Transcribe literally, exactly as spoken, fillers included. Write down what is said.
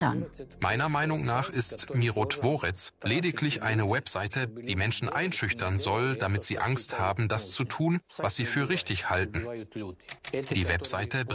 dann? Meiner Meinung nach ist Mirotvorets lediglich eine Webseite, die Menschen einschüchtern soll, damit sie Angst haben, das zu tun, was sie für richtig halten. Die Webseite